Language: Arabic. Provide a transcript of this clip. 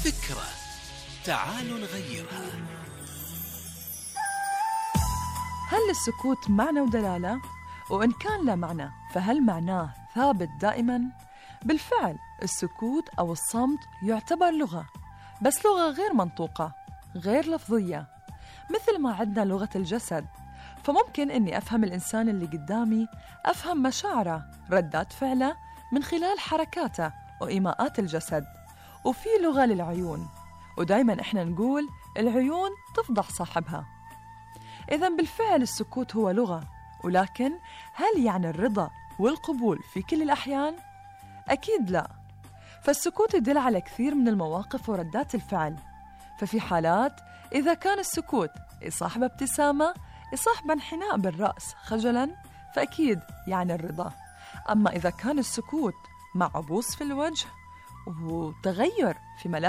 فكرة تعالوا نغيرها. هل للسكوت معنى ودلالة؟ وإن كان لا معنى فهل معناه ثابت دائماً؟ بالفعل السكوت أو الصمت يعتبر لغة، بس لغة غير منطوقة، غير لفظية، مثل ما عندنا لغة الجسد. فممكن أني أفهم الإنسان اللي قدامي، أفهم مشاعره، ردات فعله من خلال حركاته وإيماءات الجسد. وفي لغة للعيون، ودايماً إحنا نقول العيون تفضح صاحبها. إذن بالفعل السكوت هو لغة، ولكن هل يعني الرضا والقبول في كل الأحيان؟ أكيد لا. فالسكوت يدل على كثير من المواقف وردات الفعل. ففي حالات إذا كان السكوت يصاحب ابتسامة، يصاحب انحناء بالرأس خجلاً، فأكيد يعني الرضا. أما إذا كان السكوت مع عبوس في الوجه وتغير في ملامح